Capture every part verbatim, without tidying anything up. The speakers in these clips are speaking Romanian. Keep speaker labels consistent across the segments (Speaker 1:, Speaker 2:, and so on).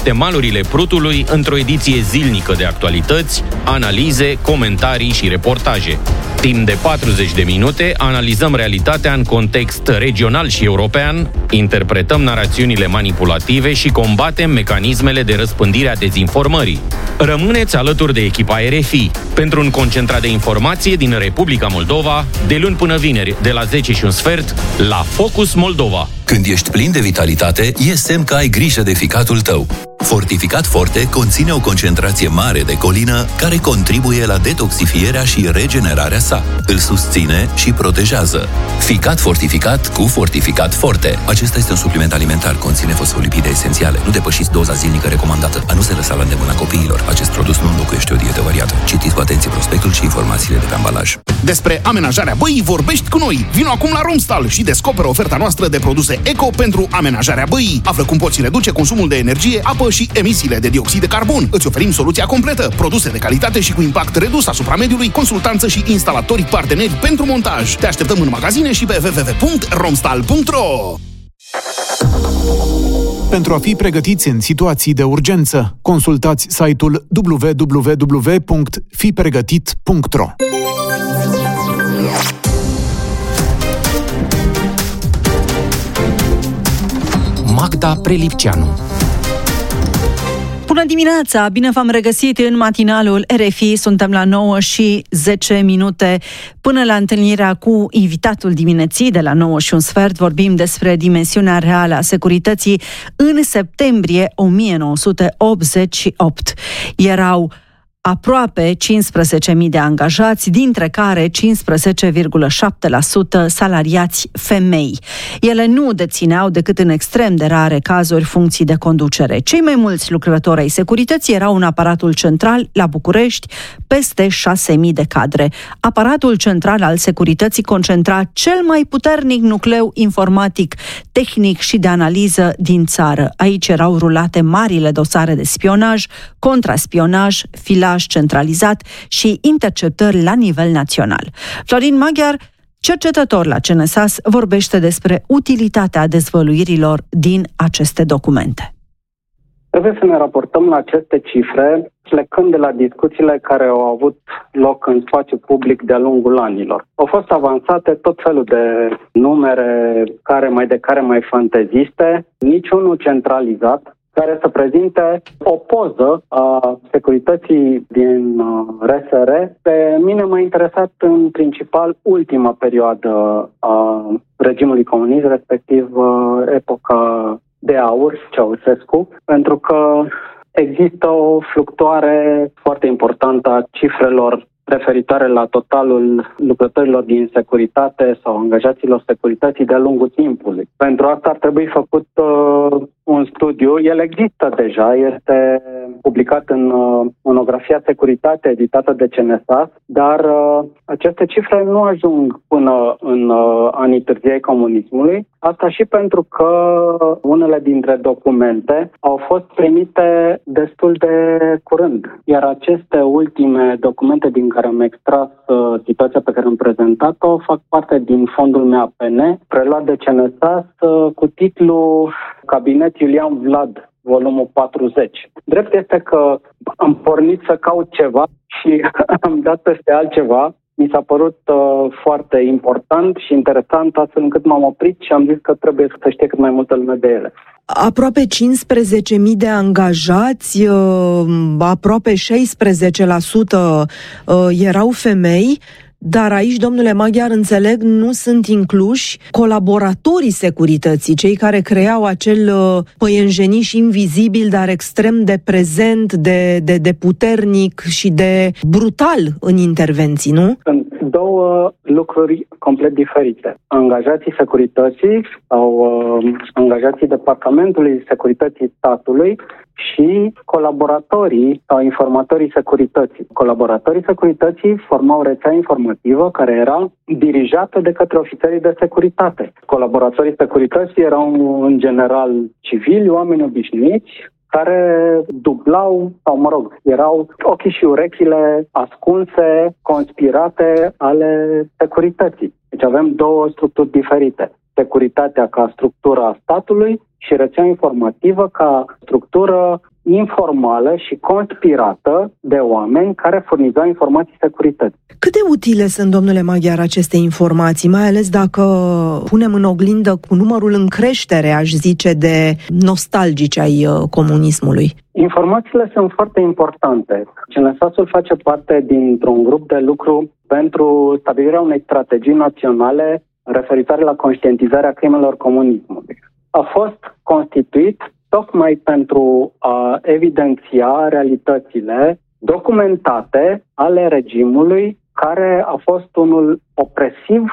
Speaker 1: urmărește malurile Prutului într-o ediție zilnică de actualități, analize, comentarii și reportaje. Timp de patruzeci de minute analizăm realitatea în context regional și european, interpretăm narațiunile manipulative și combatem mecanismele de răspândire a dezinformării. Rămâneți alături de echipa R F I pentru un concentrat de informație din Republica Moldova, de luni până vineri, de la zece și un sfert, la Focus Moldova.
Speaker 2: Când ești plin de vitalitate, e semn că ai grijă de ficatul tău. Fortificat Forte conține o concentrație mare de colină care contribuie la detoxifierea și regenerarea sa. Îl susține și protejează. Ficat fortificat cu Fortificat Forte. Acesta este un supliment alimentar, conține fosfolipide esențiale. Nu depășiți doza zilnică recomandată. A nu se lăsa la îndemâna copiilor. Acest produs nu înlocuiește o dietă variată. Citiți cu atenție prospectul și informațiile de pe ambalaj.
Speaker 3: Despre amenajarea băii vorbești cu noi. Vino acum la Romstal și descoperă oferta noastră de produse eco pentru amenajarea băii. Află cum poți reduce consumul de energie, apă și emisiile de dioxid de carbon. Îți oferim soluția completă, produse de calitate și cu impact redus asupra mediului, consultanță și instalatori parteneri pentru montaj. Te așteptăm în magazine și pe w w w punct romstal punct r o.
Speaker 4: Pentru a fi pregătiți în situații de urgență, consultați site-ul w w w punct fi pregătit punct r o.
Speaker 1: Magda Prelipceanu.
Speaker 5: Bună dimineața! Bine v-am regăsit în matinalul R F I. Suntem la nouă și zece minute. Până la întâlnirea cu invitatul dimineții de la nouă și un sfert, vorbim despre dimensiunea reală a securității în septembrie o mie nouă sute optzeci și opt. Erau aproape cincisprezece mii de angajați, dintre care cincisprezece virgulă șapte la sută salariați femei. Ele nu dețineau decât în extrem de rare cazuri funcții de conducere. Cei mai mulți lucrători ai securității erau în aparatul central la București, peste șase mii de cadre. Aparatul central al securității concentra cel mai puternic nucleu informatic, tehnic și de analiză din țară. Aici erau rulate marile dosare de spionaj, contraspionaj, filaj centralizat și interceptări la nivel național. Florin Maghiar, cercetător la C N S A S, vorbește despre utilitatea dezvăluirilor din aceste documente.
Speaker 6: Trebuie să ne raportăm la aceste cifre plecând de la discuțiile care au avut loc în spațiu public de-a lungul anilor. Au fost avansate tot felul de numere care mai de care mai fanteziste, niciunul centralizat, care să prezinte o poză a securității din R S R. Pe mine m-a interesat în principal ultima perioadă a regimului comunist, respectiv epoca de aur, Ceaușescu, pentru că există o fluctuare foarte importantă a cifrelor referitoare la totalul lucrătorilor din securitate sau angajaților securității de-a lungul timpului. Pentru asta ar trebui făcut uh, un studiu. El există deja, este publicat în uh, monografia Securitate, editată de C N S A S, dar uh, aceste cifre nu ajung până în uh, anii târzii ai comunismului. Asta și pentru că unele dintre documente au fost primite destul de curând. Iar aceste ultime documente din care am extras uh, situația pe care am prezentat-o fac parte din fondul M A P N, preluat de C N S A S uh, cu titlul Cabinet Iulian Vlad, volumul patruzeci. Drept este că am pornit să caut ceva și am dat peste altceva. Mi s-a părut uh, foarte important și interesant, astfel încât m-am oprit și am zis că trebuie să știe cât mai multă lume de ele.
Speaker 5: Aproape cincisprezece mii de angajați, uh, aproape șaisprezece la sută uh, erau femei, dar aici, domnule Maghiar, înțeleg, nu sunt incluși colaboratorii securității, cei care creau acel uh, păienjeniș invizibil, dar extrem de prezent, de, de, de puternic și de brutal în intervenții, nu?
Speaker 6: Sunt două lucruri complet diferite. Angajații securității sau uh, angajații Departamentului Securității Statului și colaboratorii sau informatorii securității. Colaboratorii securității formau rețea informativă care era dirijată de către ofițerii de securitate. Colaboratorii securității erau în general civili, oameni obișnuiți, care dublau, sau mă rog, erau ochii și urechile ascunse, conspirate ale securității. Deci avem două structuri diferite. Securitatea ca structură a statului și rețea informativă ca structură informală și conspirată de oameni care furnizau informații securității.
Speaker 7: Cât de utile sunt, domnule Maghiar, aceste informații, mai ales dacă punem în oglindă cu numărul în creștere, aș zice, de nostalgici ai comunismului?
Speaker 6: Informațiile sunt foarte importante. C N S A-ul face parte dintr-un grup de lucru pentru stabilirea unei strategii naționale referitoare la conștientizarea crimelor comunismului. A fost constituit tocmai pentru a evidenția realitățile documentate ale regimului, care a fost unul opresiv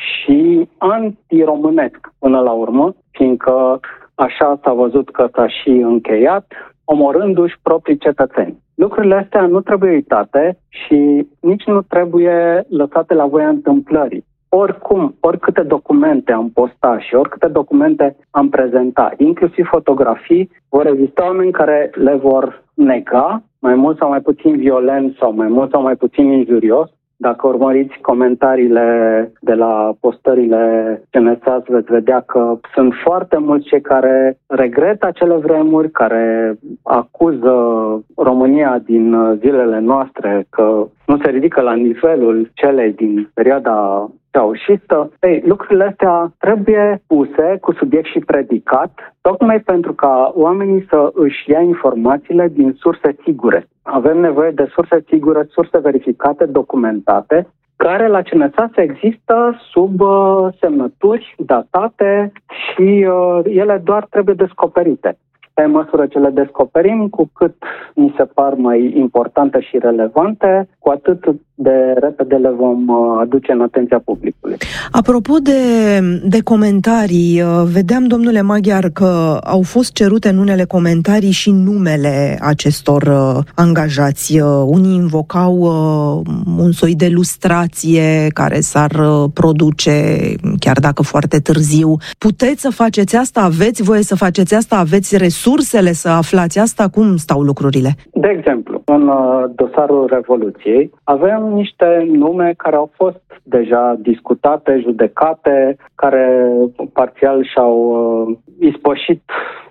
Speaker 6: și antiromânesc până la urmă, fiindcă așa s-a văzut că s-a și încheiat, omorându-și proprii cetățeni. Lucrurile astea nu trebuie uitate și nici nu trebuie lăsate la voia întâmplării. Oricum, oricâte documente am postat și oricâte documente am prezentat, inclusiv fotografii, vor exista oameni care le vor nega, mai mult sau mai puțin violent sau mai mult sau mai puțin injurios. Dacă urmăriți comentariile de la postările C N S A, veți vedea că sunt foarte mulți cei care regretă acele vremuri, care acuză România din zilele noastre că nu se ridică la nivelul celei din perioada ceaușistă. Ei, lucrurile astea trebuie puse cu subiect și predicat, tocmai pentru ca oamenii să își ia informațiile din surse sigure. Avem nevoie de surse sigure, surse verificate, documentate, care la C N S A există sub uh, semnături datate și uh, ele doar trebuie descoperite. Pe măsură ce le descoperim, cu cât mi se par mai importante și relevante, cu atât de repede le vom aduce în atenția publicului.
Speaker 7: Apropo de, de comentarii, vedeam, domnule Maghiar, că au fost cerute în unele comentarii și numele acestor uh, angajați. Unii invocau uh, un soi de lustrație care s-ar uh, produce, chiar dacă foarte târziu. Puteți să faceți asta? Aveți voie să faceți asta? Aveți resursele să aflați asta? Cum stau lucrurile?
Speaker 6: De exemplu, în uh, dosarul Revoluției avem niște nume care au fost deja discutate, judecate, care parțial și-au uh, ispășit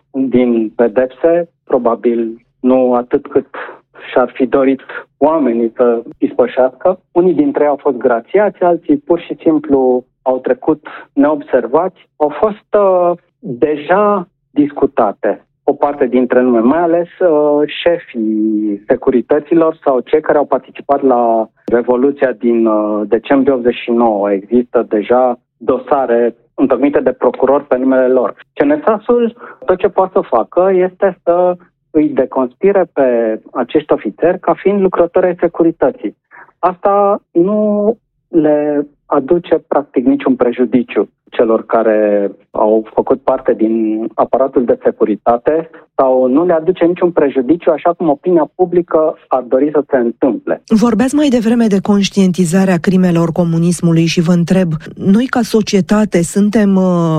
Speaker 6: din pedepse, probabil nu atât cât și-ar fi dorit oamenii să ispășească. Unii dintre ei au fost grațiați, alții pur și simplu au trecut neobservați, au fost uh, deja discutate. O parte dintre nume, mai ales uh, șefii securităților sau cei care au participat la Revoluția din uh, decembrie optzeci și nouă. Există deja dosare întocmite de procurori pe numele lor. C N S A-ul tot ce poate să facă este să îi deconspire pe acești ofițeri ca fiind lucrători ai securității. Asta nu le aduce practic niciun prejudiciu celor care au făcut parte din aparatul de securitate sau nu le aduce niciun prejudiciu așa cum opinia publică ar dori să se întâmple.
Speaker 7: Vorbeați mai devreme de conștientizarea crimelor comunismului și vă întreb, noi ca societate suntem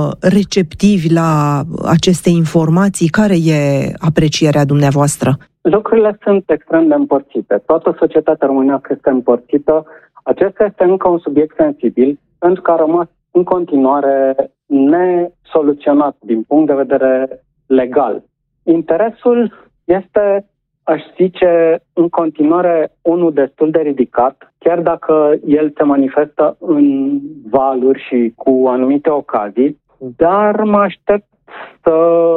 Speaker 7: receptivi la aceste informații? Care e aprecierea dumneavoastră?
Speaker 6: Lucrurile sunt extrem de împărțite. Toată societatea românească este împărțită. Acesta este încă un subiect sensibil pentru că a rămas în continuare nesoluționat din punct de vedere legal. Interesul este, aș zice, în continuare unul destul de ridicat, chiar dacă el se manifestă în valuri și cu anumite ocazii, dar mă aștept să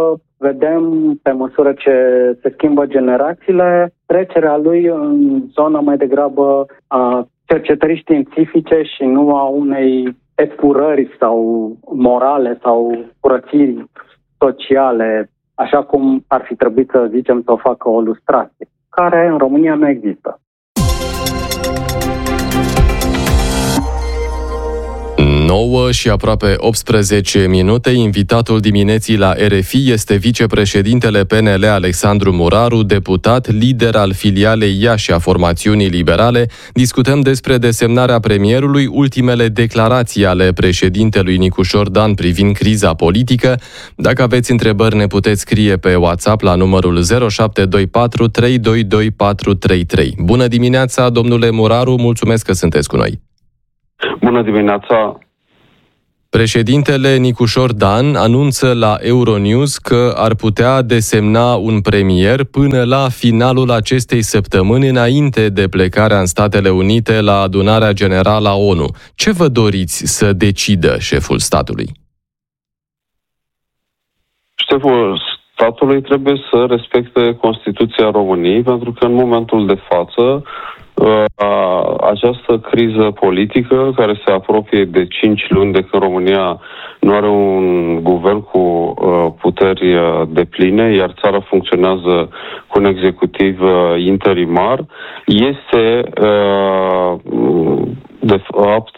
Speaker 6: vedem, pe măsură ce se schimbă generațiile, trecerea lui în zona mai degrabă a cercetării științifice și nu a unei epurări sau morale sau curățiri sociale, așa cum ar fi trebuit să zicem să o facă o lustrație, care în România nu există.
Speaker 8: nouă și aproape optsprezece minute. Invitatul dimineții la R F I este vicepreședintele P N L Alexandru Muraru, deputat, lider al filialei Iași a formațiunii liberale. Discutăm despre desemnarea premierului, ultimele declarații ale președintelui Nicușor Dan privind criza politică. Dacă aveți întrebări, ne puteți scrie pe WhatsApp la numărul zero șapte doi patru trei doi doi patru trei trei. Bună dimineața, domnule Muraru, mulțumesc că sunteți cu noi.
Speaker 9: Bună dimineața!
Speaker 8: Președintele Nicușor Dan anunță la Euronews că ar putea desemna un premier până la finalul acestei săptămâni, înainte de plecarea în Statele Unite la adunarea generală a ONU. Ce vă doriți să decidă șeful statului?
Speaker 9: Șeful statului trebuie să respecte Constituția României, pentru că în momentul de față această criză politică care se apropie de cinci luni de când România nu are un guvern cu puteri depline, iar țara funcționează cu un executiv interimar, este de fapt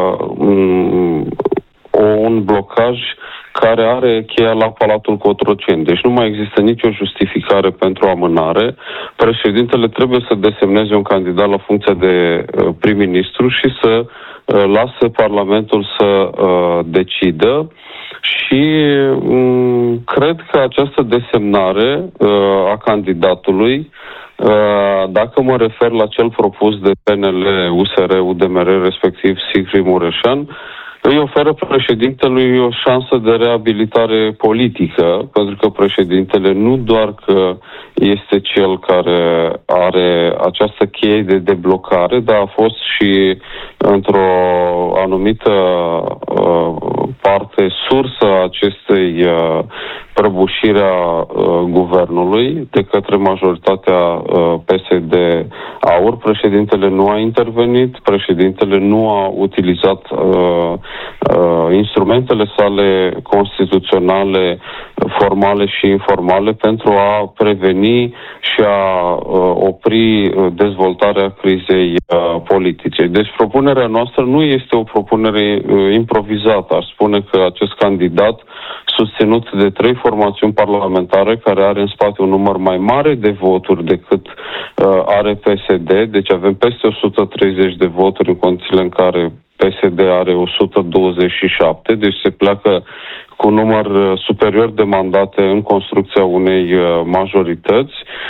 Speaker 9: un blocaj care are cheia la Palatul Cotroceni. Deci nu mai există nicio justificare pentru amânare. Președintele trebuie să desemneze un candidat la funcția de uh, prim-ministru și să uh, lase Parlamentul să uh, decidă. Și um, cred că această desemnare uh, a candidatului, uh, dacă mă refer la cel propus de P N L, U S R, U D M R, respectiv Sigrid Mureșan, îi oferă președintelui o șansă de reabilitare politică, pentru că președintele nu doar că este cel care are această cheie de deblocare, dar a fost și într-o anumită uh, parte sursă a acestei uh, prăbușiri a uh, guvernului de către majoritatea uh, P S D-AUR. Președintele nu a intervenit, președintele nu a utilizat uh, uh, instrumentele sale constituționale, formale și informale pentru a preveni și a uh, opri dezvoltarea crizei uh, politice. Deci propunerea noastră nu este o propunere uh, improvizată. Aș spune că acest candidat, susținut de trei formațiuni parlamentare, care are în spate un număr mai mare de voturi decât uh, are P S D, deci avem peste o sută treizeci de voturi în condițiile în care P S D are o sută douăzeci și șapte, deci se pleacă cu un număr superior de mandate în construcția unei majorități.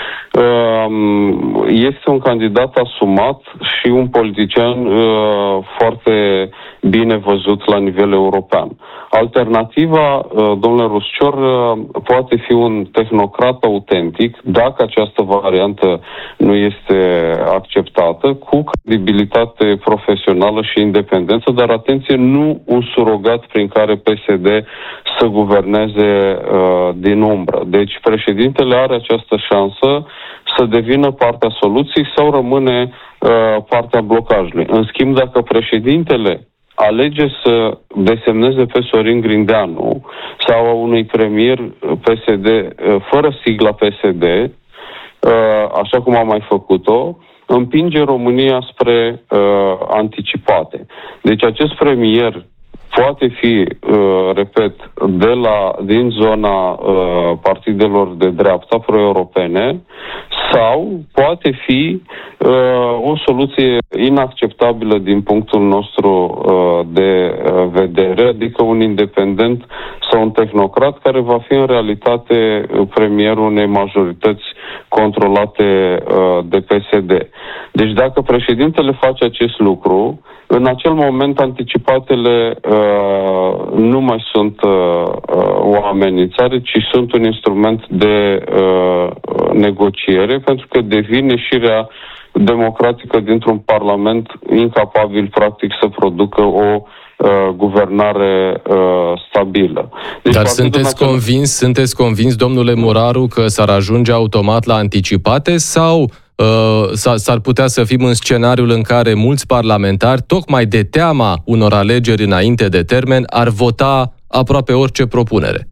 Speaker 9: Este un candidat asumat și un politician foarte bine văzut la nivel european. Alternativa, domnule Ruscior, poate fi un tehnocrat autentic, dacă această variantă nu este acceptată, cu credibilitate profesională și independență, dar atenție, nu un surogat prin care P S D să guverneze uh, din umbră. Deci președintele are această șansă să devină partea soluției sau rămâne uh, partea blocajului. În schimb, dacă președintele alege să desemneze pe Sorin Grindeanu sau a unui premier P S D uh, fără sigla P S D, uh, așa cum a mai făcut-o, împinge România spre uh, anticipate. Deci acest premier poate fi, uh, repet, de la, din zona uh, partidelor de dreapta pro-europene sau poate fi uh, o soluție inacceptabilă din punctul nostru uh, de uh, vedere, adică un independent sau un tehnocrat care va fi în realitate premierul unei majorități controlate uh, de P S D. Deci dacă președintele face acest lucru, în acel moment anticipatele uh, nu mai sunt uh, o amenințare, ci sunt un instrument de uh, negociere, pentru că devine ieșirea democratică dintr-un parlament incapabil practic să producă o uh, guvernare uh, stabilă. Deci,
Speaker 8: Dar sunteți acel... convins, sunteți convins, domnule Muraru, că s-ar ajunge automat la anticipate sau s-ar putea să fim în scenariul în care mulți parlamentari, tocmai de teama unor alegeri înainte de termen, ar vota aproape orice propunere?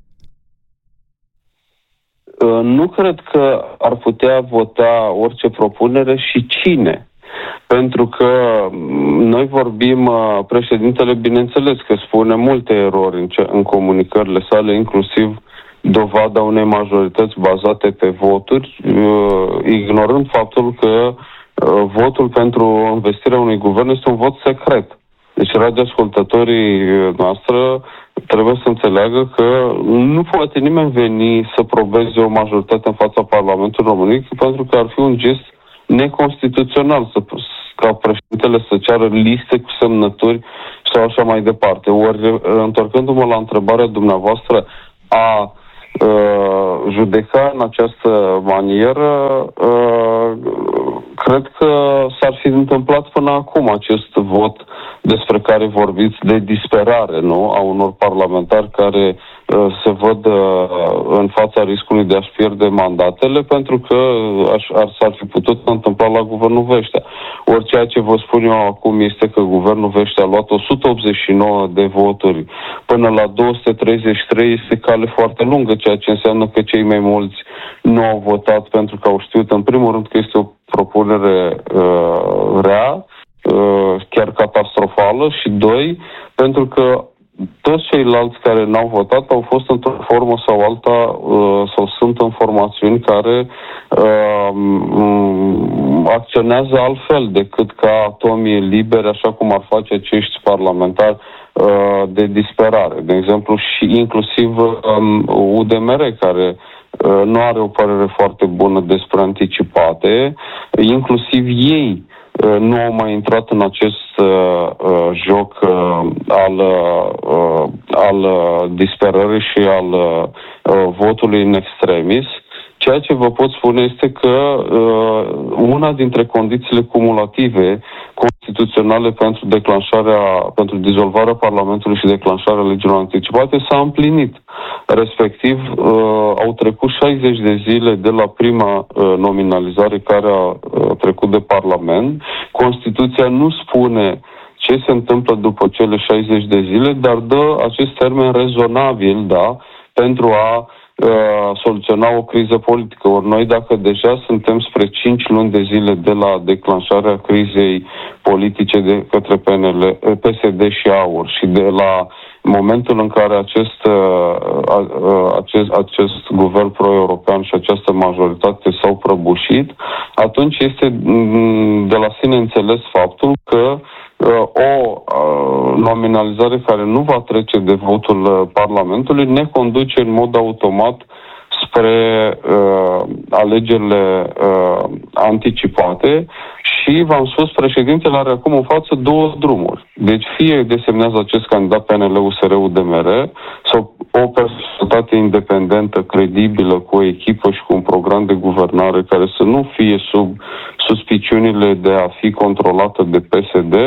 Speaker 9: Nu cred că ar putea vota orice propunere și cine. Pentru că noi vorbim, președintele bineînțeles că spune multe erori în, ce, în comunicările sale, inclusiv dovada unei majorități bazate pe voturi, ignorând faptul că votul pentru învestirea unui guvern este un vot secret. Deci radioascultătorii noastre trebuie să înțeleagă că nu poate nimeni veni să probeze o majoritate în fața Parlamentului României, pentru că ar fi un gest neconstituțional să, ca președintele să ceară liste cu semnături sau așa mai departe. Ori, întorcându-mă la întrebarea dumneavoastră, a uh, judeca în această manieră, uh, cred că s-ar fi întâmplat până acum acest vot despre care vorbiți de disperare, nu? A unor parlamentari care uh, se văd uh, în fața riscului de a-și pierde mandatele, pentru că aș, ar, s-ar fi putut întâmpla la Guvernul Veștea. Ori ceea ce vă spun eu acum este că Guvernul Veștea a luat o sută optzeci și nouă de voturi până la două sute treizeci și trei, este cale foarte lungă, ceea ce înseamnă că cei mai mulți nu au votat pentru că au știut, în primul rând, că este o propunere uh, rea, uh, chiar catastrofală, și doi, pentru că toți ceilalți care n-au votat au fost într-o formă sau alta uh, sau sunt în formațiuni care uh, acționează altfel decât ca atomii liberi, așa cum ar face acești parlamentari uh, de disperare. De exemplu, și inclusiv um, U D M R, care uh, nu are o părere foarte bună despre anticipate, inclusiv ei nu au mai intrat în acest uh, joc uh, al, uh, al uh, disperării și al uh, votului în extremis. Ceea ce vă pot spune este că uh, una dintre condițiile cumulative constituționale pentru declanșarea, pentru dizolvarea Parlamentului și declanșarea legilor anticipate s-a împlinit. Respectiv, uh, au trecut șaizeci de zile de la prima uh, nominalizare care a uh, trecut de Parlament. Constituția nu spune ce se întâmplă după cele șaizeci de zile, dar dă acest termen rezonabil, da, pentru a soluționa o criză politică. Ori noi, dacă deja suntem spre cinci luni de zile de la declanșarea crizei politice de către P N L, P S D și AUR și de la momentul în care acest, acest, acest guvern pro-european și această majoritate s-au prăbușit, atunci este de la sine înțeles faptul că o nominalizare care nu va trece de votul Parlamentului ne conduce în mod automat spre uh, alegerile uh, anticipate și, v-am spus, președintele are acum în față două drumuri. Deci fie desemnează acest candidat P N L, U S R, U D M R sau o personalitate independentă, credibilă, cu o echipă și cu un program de guvernare care să nu fie sub suspiciunile de a fi controlată de P S D,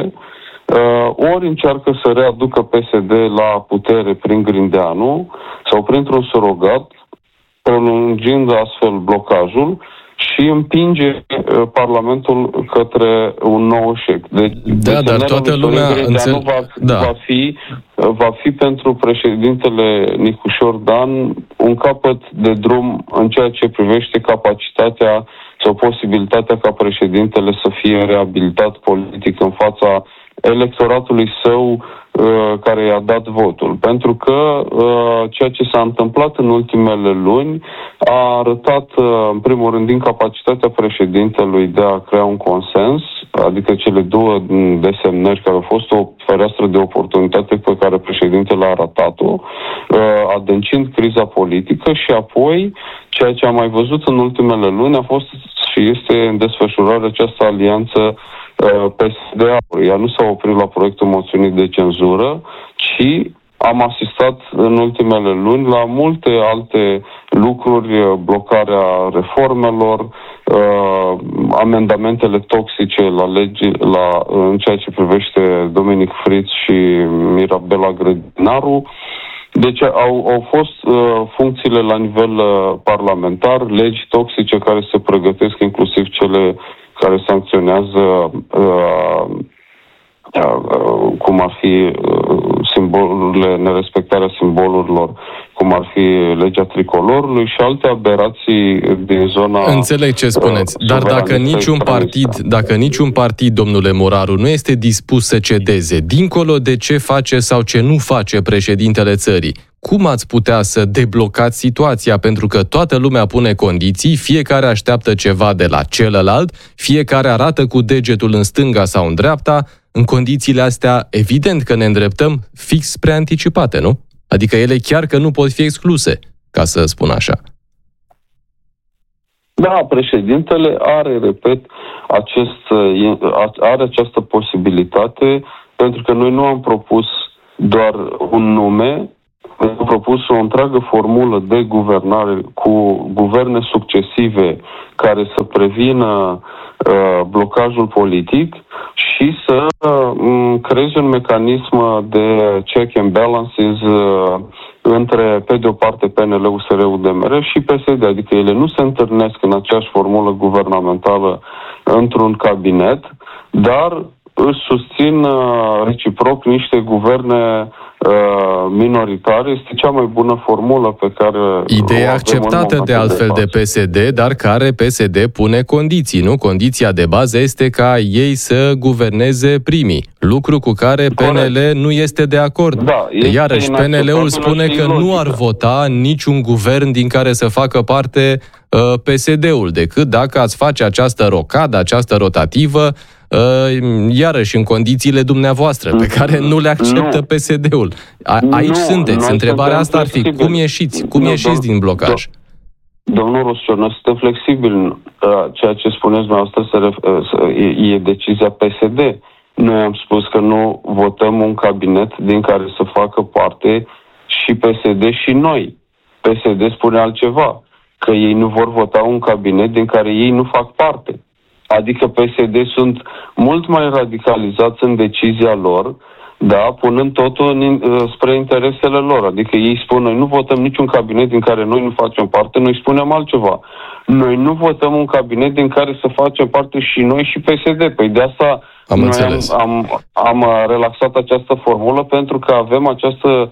Speaker 9: uh, ori încearcă să readucă P S D la putere prin Grindeanu sau printr-un surogat, prelungind astfel blocajul și împinge uh, Parlamentul către un nou eșec. Deci,
Speaker 8: da, dar toată lumea înțel...
Speaker 9: va,
Speaker 8: da.
Speaker 9: va, fi, uh, va fi pentru președintele Nicușor Dan un capăt de drum în ceea ce privește capacitatea sau posibilitatea ca președintele să fie reabilitat politic în fața electoratului său uh, care i-a dat votul. Pentru că uh, ceea ce s-a întâmplat în ultimele luni a arătat, uh, în primul rând, incapacitatea președintelui de a crea un consens, adică cele două desemnări care au fost o fereastră de oportunitate pe care președintele a ratat-o, uh, adâncind criza politică, și apoi ceea ce am mai văzut în ultimele luni a fost și este în desfășurare această alianță P S D-ul. Ea nu s-a oprit la proiectul moțiunii de cenzură, ci am asistat în ultimele luni la multe alte lucruri, blocarea reformelor, amendamentele toxice la legi, la, în ceea ce privește Dominic Fritz și Mirabela Grădinaru. Deci au, au fost uh, funcțiile la nivel uh, parlamentar, legi toxice care se pregătesc, inclusiv cele care sancționează uh, uh, cum ar fi uh, simbolurile, nerespectarea simbolurilor, cum ar fi legea tricolorului și alte aberații din zona...
Speaker 8: Înțeleg ce spuneți, uh, dar dacă niciun partid, dacă niciun partid, domnule Moraru, nu este dispus să cedeze, dincolo de ce face sau ce nu face președintele țării, cum ați putea să deblocați situația? Pentru că toată lumea pune condiții, fiecare așteaptă ceva de la celălalt, fiecare arată cu degetul în stânga sau în dreapta. În condițiile astea, evident că ne îndreptăm fix spre anticipate, nu? Adică ele chiar că nu pot fi excluse, ca să spun așa.
Speaker 9: Da, președintele are, repet, acest, are această posibilitate, pentru că noi nu am propus doar un nume, am propus o întreagă formulă de guvernare cu guverne succesive care să prevină uh, blocajul politic și să uh, creeze un mecanism de check and balances uh, între, pe de o parte, P N L, U S R, U D M R și P S D, adică ele nu se întâlnesc în aceeași formulă guvernamentală într-un cabinet, dar își susțin uh, reciproc niște guverne minoritare. Este cea mai bună formulă pe care
Speaker 8: Ideea acceptată de altfel de, de P S D, dar care P S D pune condiții, nu? Condiția de bază este ca ei să guverneze primii, lucru cu care P N L nu este de acord.
Speaker 9: Da,
Speaker 8: Iarăși P N L-ul spune că nu ar vota niciun guvern din care să facă parte uh, P S D-ul, decât dacă ați face această rocadă, această rotativă, Uh, iarăși în condițiile dumneavoastră, pe care nu le acceptă nu. P S D-ul. A, aici nu, sunteți. Întrebarea asta ar fi, cum ieșiți? Cum nu, ieșiți din blocaj?
Speaker 9: Domnul Ruscior, noi suntem flexibili. Ceea ce spuneți dumneavoastră e, e decizia P S D. Noi am spus că nu votăm un cabinet din care să facă parte și P S D și noi. P S D spune altceva, că ei nu vor vota un cabinet din care ei nu fac parte. Adică P S D sunt mult mai radicalizați în decizia lor, da, punând totul în, spre interesele lor. Adică ei spun, noi nu votăm niciun cabinet din care noi nu facem parte, noi spunem altceva. Noi nu votăm un cabinet din care să facem parte și noi și P S D. Păi de asta
Speaker 8: am,
Speaker 9: noi am, am, am relaxat această formulă, pentru că avem această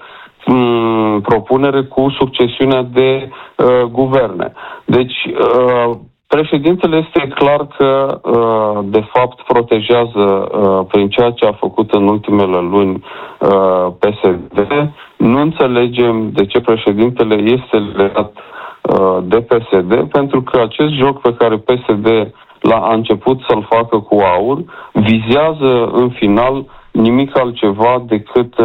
Speaker 9: m- propunere cu succesiunea de uh, guverne. Deci, uh, președintele este clar că, de fapt, protejează prin ceea ce a făcut în ultimele luni P S D. Nu înțelegem de ce președintele este legat de P S D, pentru că acest joc pe care P S D l-a început să-l facă cu AUR vizează, în final, nimic altceva decât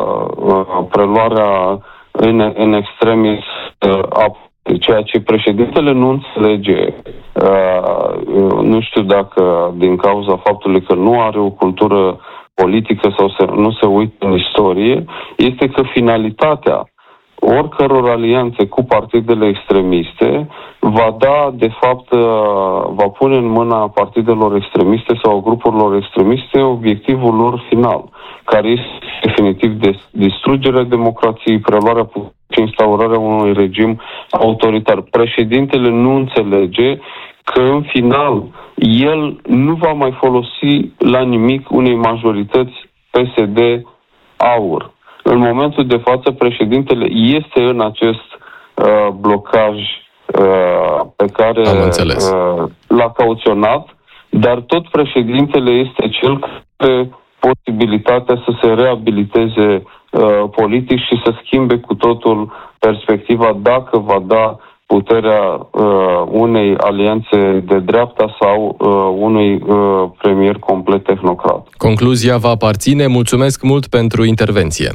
Speaker 9: preluarea în, în extremis a ceea ce președintele nu înțelege, uh, nu știu dacă din cauza faptului că nu are o cultură politică sau se, nu se uită în istorie, este că finalitatea oricăror alianțe cu partidele extremiste va da, de fapt, uh, va pune în mâna partidelor extremiste sau grupurilor extremiste obiectivul lor final, care este definitiv de distrugerea democrației, preluarea puterii și instaurarea unui regim autoritar. Președintele nu înțelege că, în final, el nu va mai folosi la nimic unei majorități P S D-AUR. În momentul de față, președintele este în acest uh, blocaj uh, pe care uh, l-a cauționat, dar tot președintele este cel care posibilitatea să se reabiliteze uh, politic și să schimbe cu totul perspectiva dacă va da puterea uh, unei alianțe de dreapta sau uh, unui uh, premier complet tehnocrat.
Speaker 8: Concluzia va aparține. Mulțumesc mult pentru intervenție.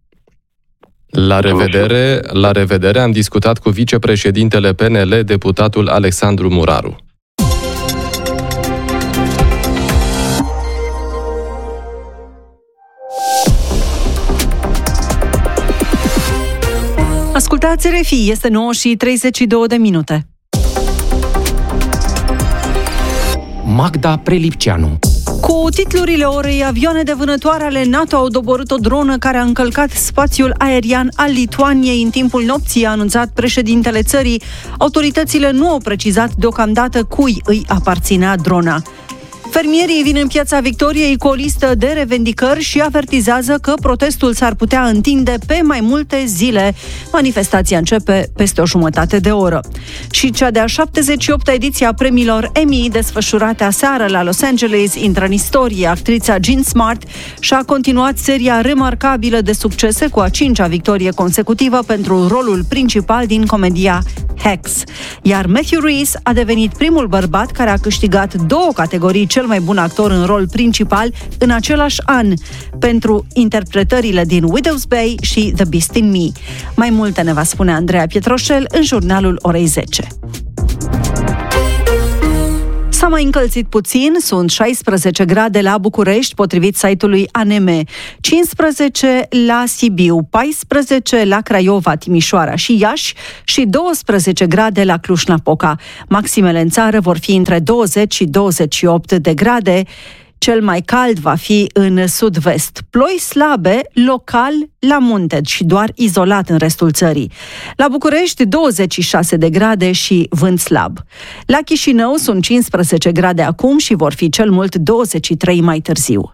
Speaker 8: La revedere, la revedere, am discutat cu vicepreședintele P N L, deputatul Alexandru Muraru.
Speaker 5: Ascultați R F I, este nouă și treizeci și două de minute.
Speaker 1: Magda Prelipceanu.
Speaker 5: Cu titlurile orei, avioane de vânătoare ale NATO au doborât o dronă care a încălcat spațiul aerian al Lituaniei în timpul nopții, a anunțat președintele țării. Autoritățile nu au precizat deocamdată cui îi aparținea drona. Fermierii vin în Piața Victoriei cu o listă de revendicări și avertizează că protestul s-ar putea întinde pe mai multe zile. Manifestația începe peste o jumătate de oră. Și cea de-a șaptezeci și opta ediție a premiilor Emmy, desfășurate aseară la Los Angeles, intră în istorie. Actrița Jean Smart și-a continuat seria remarcabilă de succese cu a cincea victorie consecutivă pentru rolul principal din comedia Hacks. Iar Matthew Rhys a devenit primul bărbat care a câștigat două categorii, cel mai bun actor în rol principal, în același an, pentru interpretările din Widow's Bay și The Beast in Me. Mai multe ne va spune Andreea Pietroșel în jurnalul orei zece. S-a mai încălzit puțin, sunt șaisprezece grade la București, potrivit site-ului A N M, cincisprezece la Sibiu, paisprezece la Craiova, Timișoara și Iași și douăsprezece grade la Cluj-Napoca. Maximele în țară vor fi între douăzeci și douăzeci și opt de grade. Cel mai cald va fi în sud-vest. Ploi slabe, local, la munte și doar izolat în restul țării. La București, douăzeci și șase de grade și vânt slab. La Chișinău sunt cincisprezece grade acum și vor fi cel mult douăzeci și trei mai târziu.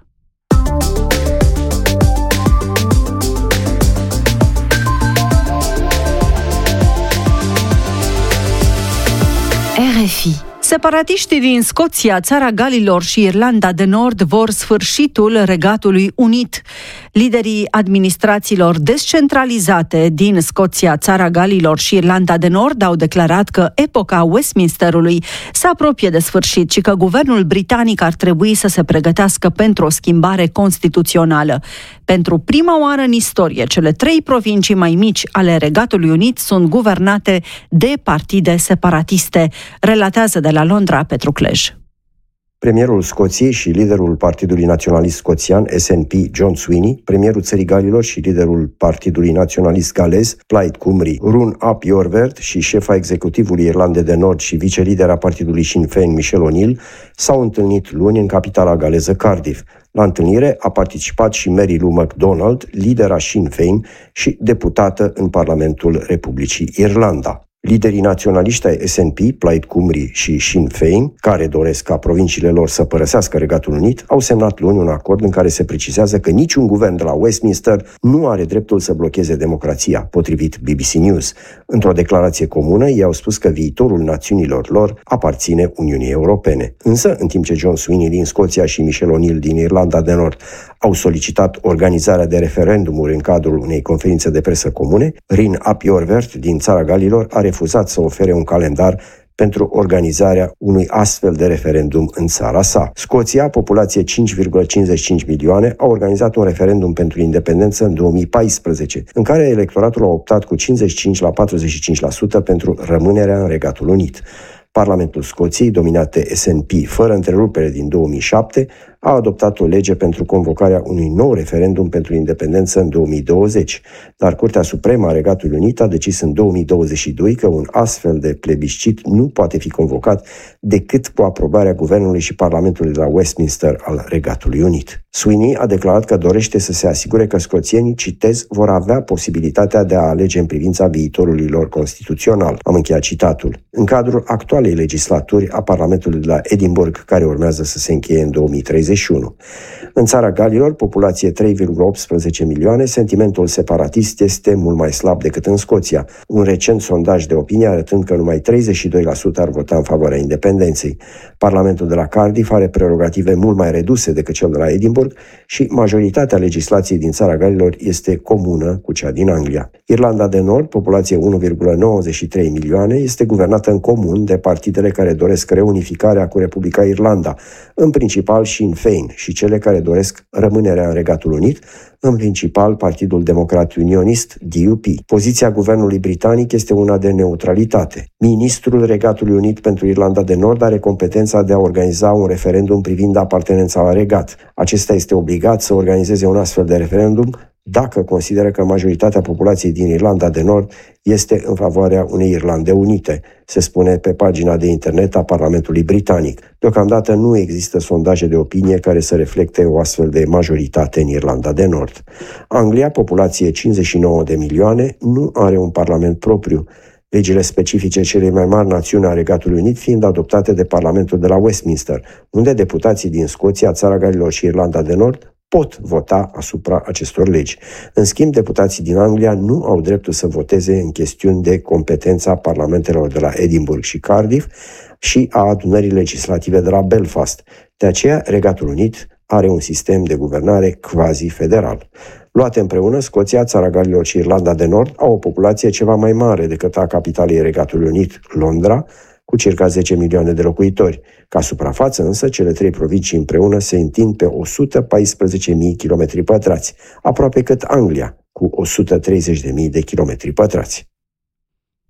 Speaker 5: R F I. Separatiștii din Scoția, Țara Galilor și Irlanda de Nord vor sfârșitul Regatului Unit. Liderii administrațiilor descentralizate din Scoția, Țara Galilor și Irlanda de Nord au declarat că epoca Westminsterului se apropie de sfârșit și că guvernul britanic ar trebui să se pregătească pentru o schimbare constituțională. Pentru prima oară în istorie, cele trei provincii mai mici ale Regatului Unit sunt guvernate de partide separatiste, relatează de la Londra Petru Clej.
Speaker 10: Premierul Scoției și liderul Partidului Naționalist Scoțian, S N P, John Sweeney, premierul Țării Galilor și liderul Partidului Naționalist Galez, Plaid Cymru, Run ap Iorwerth și șefa executivului Irlandei de Nord și vicelidera Partidului Sinn Féin, Michelle O'Neill, s-au întâlnit luni în capitala galeză Cardiff. La întâlnire a participat și Mary Lou MacDonald, lidera Sinn Féin și deputată în Parlamentul Republicii Irlanda. Liderii naționaliști ai S N P, Plaid Cymru și Sinn Féin, care doresc ca provinciile lor să părăsească Regatul Unit, au semnat luni un acord în care se precizează că niciun guvern de la Westminster nu are dreptul să blocheze democrația, potrivit B B C News. Într-o declarație comună, ei au spus că viitorul națiunilor lor aparține Uniunii Europene. Însă, în timp ce John Sweeney din Scoția și Michelle O'Neill din Irlanda de Nord au solicitat organizarea de referendumuri în cadrul unei conferințe de presă comune, Run ap Iorwerth din Țara Galilor a refuzat să ofere un calendar pentru organizarea unui astfel de referendum în țara sa. Scoția, populație cinci virgulă cincizeci și cinci milioane, a organizat un referendum pentru independență în două mii paisprezece, în care electoratul a optat cu cincizeci și cinci la patruzeci și cinci la sută pentru rămânerea în Regatul Unit. Parlamentul Scoției, dominat de S N P fără întrerupere din două mii șapte, a adoptat o lege pentru convocarea unui nou referendum pentru independență în două mii douăzeci, dar Curtea Supremă a Regatului Unit a decis în două mii douăzeci și doi că un astfel de plebiscit nu poate fi convocat decât cu aprobarea Guvernului și Parlamentului de la Westminster al Regatului Unit. Sweeney a declarat că dorește să se asigure că scoțienii, citez, vor avea posibilitatea de a alege în privința viitorului lor constituțional. Am încheiat citatul. În cadrul actualei legislaturi a Parlamentului de la Edinburgh, care urmează să se încheie în două mii treizeci și unu. În Țara Galilor, populație trei virgulă optsprezece milioane, sentimentul separatist este mult mai slab decât în Scoția. Un recent sondaj de opinie arătând că numai treizeci și doi la sută ar vota în favoarea independenței. Parlamentul de la Cardiff are prerogative mult mai reduse decât cel de la Edinburgh și majoritatea legislației din Țara Galilor este comună cu cea din Anglia. Irlanda de Nord, populație unu virgulă nouăzeci și trei milioane, este guvernată în comun de partidele care doresc reunificarea cu Republica Irlanda, în principal Sinn Féin, și cele care doresc rămânerea în Regatul Unit, în principal Partidul Democrat Unionist, D U P. Poziția guvernului britanic este una de neutralitate. Ministrul Regatului Unit pentru Irlanda de Nord are competența de a organiza un referendum privind apartenența la regat. Acesta este obligat să organizeze un astfel de referendum dacă consideră că majoritatea populației din Irlanda de Nord este în favoarea unei Irlande unite, se spune pe pagina de internet a Parlamentului Britanic. Deocamdată nu există sondaje de opinie care să reflecte o astfel de majoritate în Irlanda de Nord. Anglia, populație cincizeci și nouă de milioane, nu are un parlament propriu, legile specifice celei mai mari națiuni a Regatului Unit fiind adoptate de Parlamentul de la Westminster, unde deputații din Scoția, Țara Galilor și Irlanda de Nord pot vota asupra acestor legi. În schimb, deputații din Anglia nu au dreptul să voteze în chestiuni de competența parlamentelor de la Edinburgh și Cardiff și a adunării legislative de la Belfast. De aceea, Regatul Unit are un sistem de guvernare quasi-federal. Luate împreună, Scoția, Țara Galilor și Irlanda de Nord au o populație ceva mai mare decât a capitalei Regatului Unit, Londra, cu circa zece milioane de locuitori. Ca suprafață însă, cele trei provincii împreună se întind pe o sută paisprezece mii de kilometri pătrați, aproape cât Anglia, cu o sută treizeci de mii de kilometri pătrați.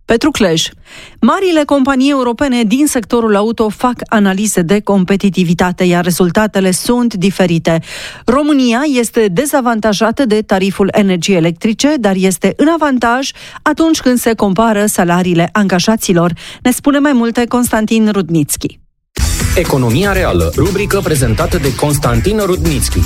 Speaker 5: Petru Clej. Marile companii europene din sectorul auto fac analize de competitivitate, iar rezultatele sunt diferite. România este dezavantajată de tariful energiei electrice, dar este în avantaj atunci când se compară salariile angajaților. Ne spune mai multe Constantin Rudnitski.
Speaker 1: Economia reală, rubrică prezentată de Constantin Rudnitski.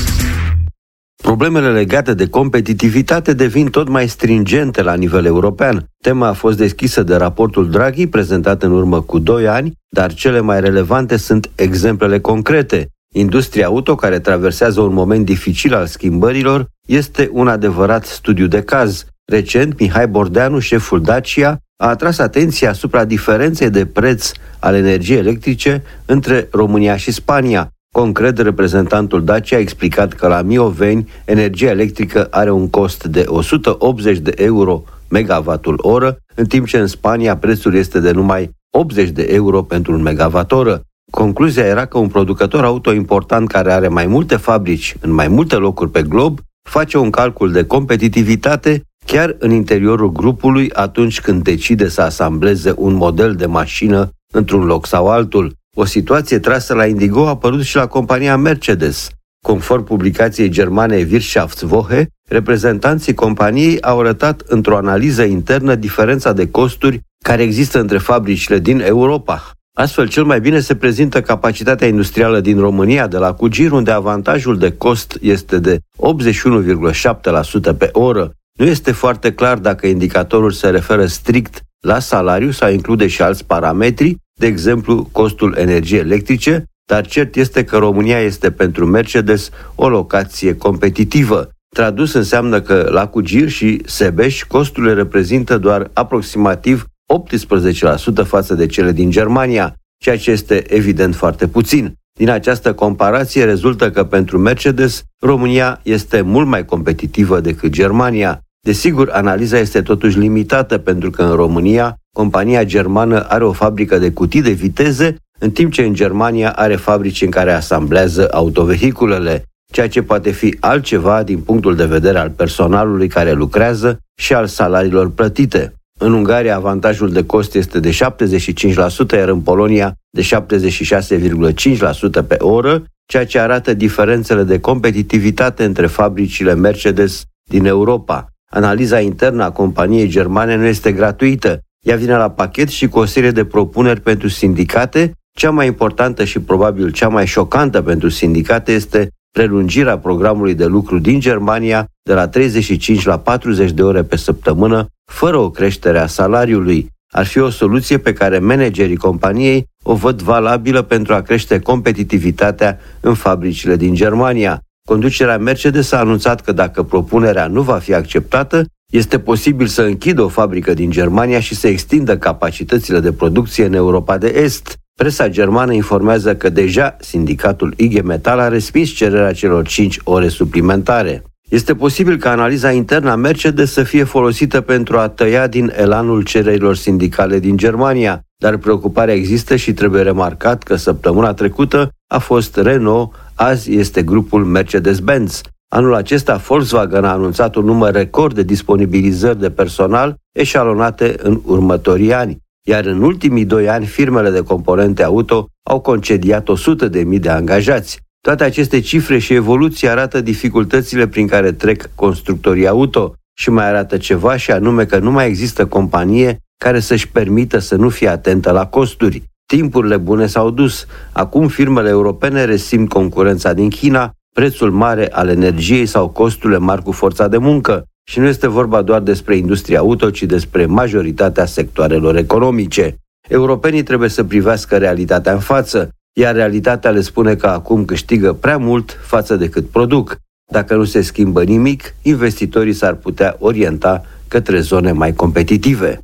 Speaker 11: Problemele legate de competitivitate devin tot mai stringente la nivel european. Tema a fost deschisă de raportul Draghi, prezentat în urmă cu doi ani, dar cele mai relevante sunt exemplele concrete. Industria auto, care traversează un moment dificil al schimbărilor, este un adevărat studiu de caz. Recent, Mihai Bordeanu, șeful Dacia, a atras atenția asupra diferenței de preț al energiei electrice între România și Spania. Concret, reprezentantul Dacia a explicat că la Mioveni energia electrică are un cost de o sută optzeci de euro megavatul oră, în timp ce în Spania prețul este de numai optzeci de euro pentru un megawatt oră. Concluzia era că un producător auto important care are mai multe fabrici în mai multe locuri pe glob face un calcul de competitivitate chiar în interiorul grupului atunci când decide să asambleze un model de mașină într-un loc sau altul. O situație trasă la indigo a apărut și la compania Mercedes. Conform publicației germane Wirtschaftswoche, reprezentanții companiei au arătat într-o analiză internă diferența de costuri care există între fabricile din Europa. Astfel, cel mai bine se prezintă capacitatea industrială din România, de la Cugir, unde avantajul de cost este de optzeci și unu virgulă șapte la sută pe oră. Nu este foarte clar dacă indicatorul se referă strict la salariu sau include și alți parametri, de exemplu costul energiei electrice, dar cert este că România este pentru Mercedes o locație competitivă. Tradus înseamnă că la Cugir și Sebeș costurile reprezintă doar aproximativ optsprezece la sută față de cele din Germania, ceea ce este evident foarte puțin. Din această comparație rezultă că pentru Mercedes, România este mult mai competitivă decât Germania. Desigur, analiza este totuși limitată pentru că în România, compania germană are o fabrică de cutii de viteze, în timp ce în Germania are fabrici în care asamblează autovehiculele, ceea ce poate fi altceva din punctul de vedere al personalului care lucrează și al salariilor plătite. În Ungaria, avantajul de cost este de șaptezeci și cinci la sută, iar în Polonia de șaptezeci și șase virgulă cinci la sută pe oră, ceea ce arată diferențele de competitivitate între fabricile Mercedes din Europa. Analiza internă a companiei germane nu este gratuită. Ea vine la pachet și cu o serie de propuneri pentru sindicate. Cea mai importantă și probabil cea mai șocantă pentru sindicate este prelungirea programului de lucru din Germania de la treizeci și cinci la patruzeci de ore pe săptămână, fără o creștere a salariului. Ar fi o soluție pe care managerii companiei o văd valabilă pentru a crește competitivitatea în fabricile din Germania. Conducerea Mercedes a anunțat că dacă propunerea nu va fi acceptată, este posibil să închidă o fabrică din Germania și să extindă capacitățile de producție în Europa de Est. Presa germană informează că deja sindicatul I G Metall a respins cererea celor cinci ore suplimentare. Este posibil ca analiza internă a Mercedes să fie folosită pentru a tăia din elanul cererilor sindicale din Germania, dar preocuparea există și trebuie remarcat că săptămâna trecută a fost Renault, azi este grupul Mercedes-Benz. Anul acesta Volkswagen a anunțat un număr record de disponibilizări de personal eșalonate în următorii ani, iar în ultimii doi ani firmele de componente auto au concediat o sută de mii de angajați. Toate aceste cifre și evoluții arată dificultățile prin care trec constructorii auto și mai arată ceva, și anume că nu mai există companie care să-și permită să nu fie atentă la costuri. Timpurile bune s-au dus. Acum firmele europene resimt concurența din China, prețul mare al energiei sau costurile mari cu forța de muncă. Și nu este vorba doar despre industria auto, ci despre majoritatea sectoarelor economice. Europenii trebuie să privească realitatea în față, iar realitatea le spune că acum câștigă prea mult față de cât produc. Dacă nu se schimbă nimic, investitorii s-ar putea orienta către zone mai competitive.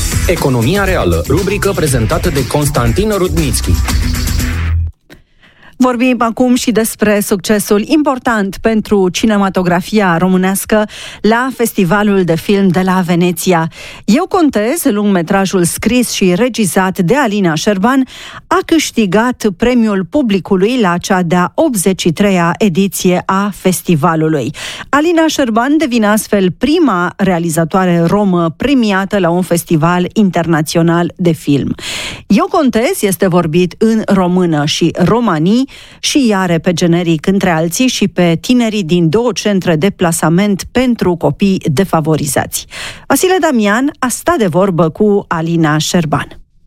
Speaker 1: Economia reală, rubrică prezentată de Constantin Rudnitski.
Speaker 5: Vorbim acum și despre succesul important pentru cinematografia românească la Festivalul de Film de la Veneția. Eu contez, lungmetrajul scris și regizat de Alina Șerban, a câștigat premiul publicului la cea de-a optzeci și treia ediție a festivalului. Alina Șerban devine astfel prima realizatoare romă premiată la un festival internațional de film. Eu contez este vorbit în română și romanii și are pe generic între alții și pe tinerii din două centre de plasament pentru copii defavorizați. Vasile Damian a stat de vorbă cu Alina Șerban.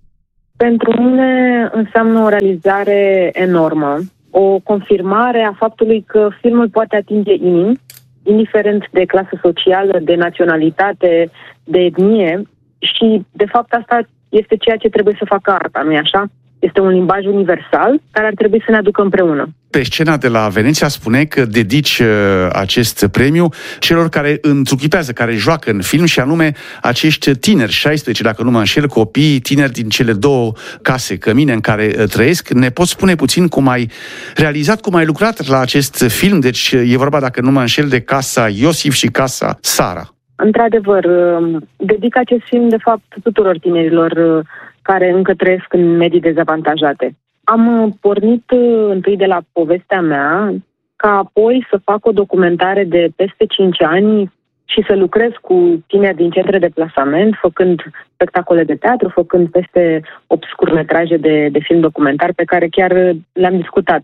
Speaker 12: Pentru mine înseamnă o realizare enormă, o confirmare a faptului că filmul poate atinge inimi, indiferent de clasă socială, de naționalitate, de etnie, și de fapt asta este ceea ce trebuie să facă arta, nu-i așa? Este un limbaj universal care ar trebui să ne aducă împreună.
Speaker 3: Pe scena de la Veneția spune că dedici uh, acest premiu celor care întruchipează, care joacă în film, și anume acești tineri, șaisprezece, dacă nu mă înșel, copii, tineri din cele două case, cămine în care uh, trăiesc. Ne poți spune puțin cum ai realizat, cum ai lucrat la acest film? Deci e vorba, dacă nu mă înșel, de Casa Iosif și Casa Sara.
Speaker 12: Într-adevăr, dedic acest film, de fapt, tuturor tinerilor care încă trăiesc în medii dezavantajate. Am pornit întâi de la povestea mea, ca apoi să fac o documentare de peste cinci ani și să lucrez cu tineri din centre de plasament, făcând spectacole de teatru, făcând peste opt scurtmetraje de, de film documentar, pe care chiar le-am discutat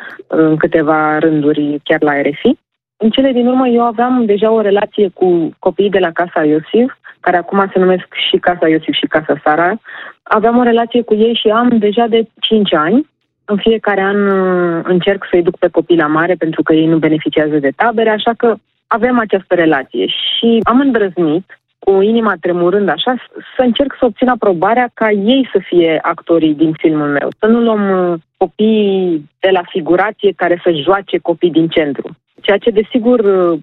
Speaker 12: în câteva rânduri chiar la R F I. În cele din urmă, eu aveam deja o relație cu copiii de la Casa Iosif, care acum se numesc și Casa Iosif și Casa Sara. Aveam o relație cu ei și am deja de cinci ani. În fiecare an încerc să-i duc pe copii la mare, pentru că ei nu beneficiază de tabere, așa că avem această relație. Și am îndrăznit, cu inima tremurând așa, să încerc să obțin aprobarea ca ei să fie actorii din filmul meu. Să nu luăm copii de la figurație care să joace copii din centru. Ceea ce, desigur,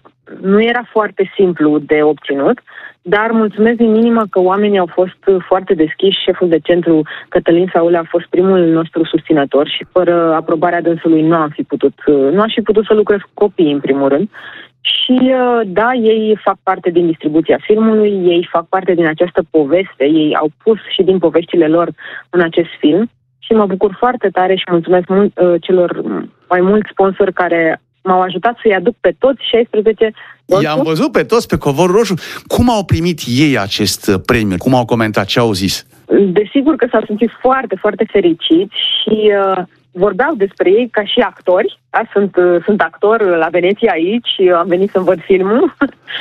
Speaker 12: nu era foarte simplu de obținut, dar mulțumesc din inimă că oamenii au fost foarte deschiși. Șeful de centru, Cătălin Saule, a fost primul nostru susținător și fără aprobarea dânsului nu am fi putut, nu aș fi putut să lucrez cu copiii, în primul rând. Și da, ei fac parte din distribuția filmului, ei fac parte din această poveste, ei au pus și din poveștile lor în acest film și mă bucur foarte tare și mulțumesc mult celor mai mulți sponsori care m-au ajutat să-i aduc pe toți șaisprezece.
Speaker 3: I-am văzut pe toți pe covorul roșu. Cum au primit ei acest premiu? Cum au comentat? Ce au zis?
Speaker 12: Desigur că s-au simțit foarte, foarte fericiți și uh, vorbeau despre ei ca și actori. Da? Sunt, uh, sunt actor la Veneția aici și am venit să-mi văd filmul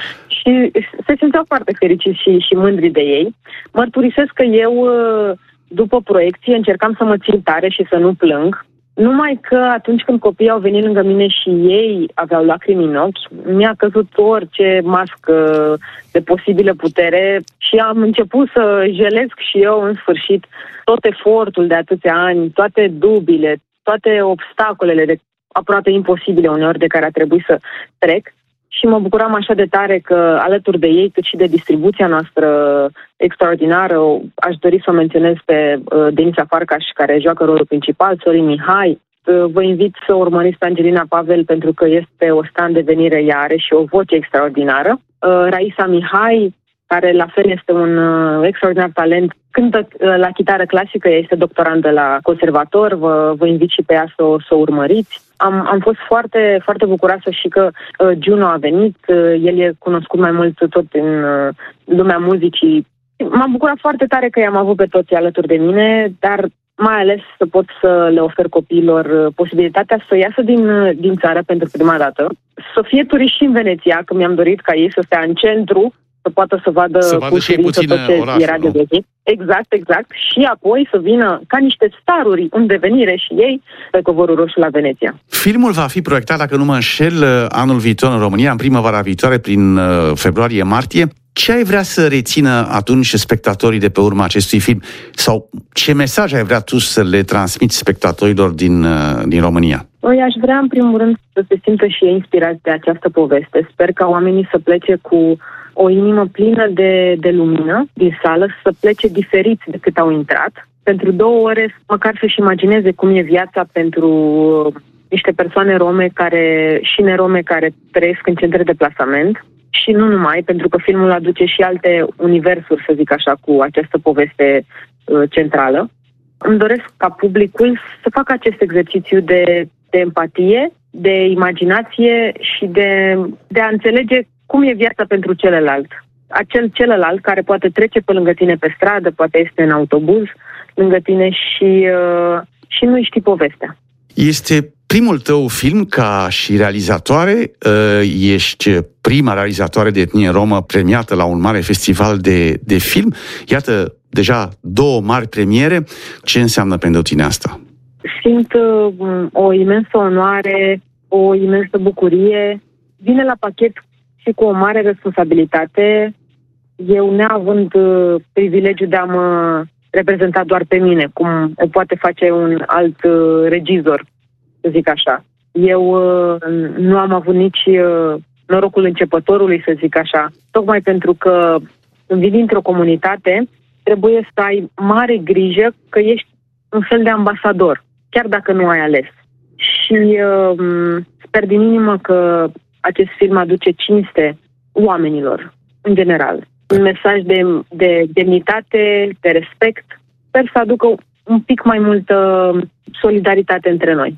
Speaker 12: și se simțeau foarte fericiți și, și mândri de ei. Mărturisesc că eu, uh, după proiecție, încercam să mă țin tare și să nu plâng. Numai că atunci când copiii au venit lângă mine și ei aveau lacrimi în ochi, mi-a căzut orice mască de posibilă putere și am început să jelesc și eu în sfârșit tot efortul de atâția ani, toate dubile, toate obstacolele de aproape imposibile uneori de care a trebuit să trec. Și mă bucuram așa de tare că alături de ei, cât și de distribuția noastră extraordinară, aș dori să o menționez pe uh, Denisa Farcaș, care joacă rolul principal, Sorin Mihai. Uh, vă invit să urmăriți pe Angelina Pavel, pentru că este o star în devenire, ea are și o voce extraordinară. Uh, Raisa Mihai, care la fel este un uh, extraordinar talent, cântă uh, la chitară clasică, ea este doctorandă la conservator, vă, vă invit și pe ea să o, să o urmăriți. Am, am fost foarte, foarte bucuroasă și că uh, Juno a venit, uh, el e cunoscut mai mult tot în uh, lumea muzicii. M-am bucurat foarte tare că i-am avut pe toți alături de mine, dar mai ales să pot să le ofer copiilor uh, posibilitatea să iasă din, uh, din țară pentru prima dată, să fie turiști și în Veneția, că mi-am dorit ca ei să stea în centru, să poată să vadă,
Speaker 3: să vadă
Speaker 12: cu ușurință tot ce
Speaker 3: orașul,
Speaker 12: era de vechit. Exact, exact. Și apoi să vină ca niște staruri în devenire și ei pe covorul roșu la Veneția.
Speaker 3: Filmul va fi proiectat, dacă nu mă înșel, anul viitor în România, în primăvara viitoare, prin februarie-martie. Ce ai vrea să rețină atunci spectatorii de pe urma acestui film? Sau ce mesaj ai vrea tu să le transmiți spectatorilor din, din România?
Speaker 12: Eu aș vrea, în primul rând, să se simtă și ei inspirați de această poveste. Sper ca oamenii să plece cu o inimă plină de, de lumină din sală, să plece diferiți decât au intrat, pentru două ore, măcar să-și imagineze cum e viața pentru niște persoane rome care, și nerome care trăiesc în centre de plasament. Și nu numai, pentru că filmul aduce și alte universuri, să zic așa, cu această poveste uh, centrală. Îmi doresc ca publicul să facă acest exercițiu de, de empatie, de imaginație și de, de a înțelege cum e viața pentru celălalt. Acel celălalt care poate trece pe lângă tine pe stradă, poate este în autobuz lângă tine și, uh, și nu-i știi povestea.
Speaker 13: Este primul tău film ca și realizatoare, ești prima realizatoare de etnie romă premiată la un mare festival de, de film. Iată, deja două mari premiere. Ce înseamnă pentru tine asta?
Speaker 12: Simt uh, o imensă onoare, o imensă bucurie. Vine la pachet și cu o mare responsabilitate. Eu, neavând uh, privilegiul de a mă reprezenta doar pe mine, cum o poate face un alt uh, regizor, să zic așa. Eu uh, nu am avut nici uh, norocul începătorului, să zic așa, tocmai pentru că când vii dintr-o comunitate, trebuie să ai mare grijă că ești un fel de ambasador, chiar dacă nu ai ales. Și uh, sper din inimă că acest film aduce cinste oamenilor, în general. Un mesaj de, de demnitate, de respect. Sper să aducă un pic mai multă solidaritate între noi.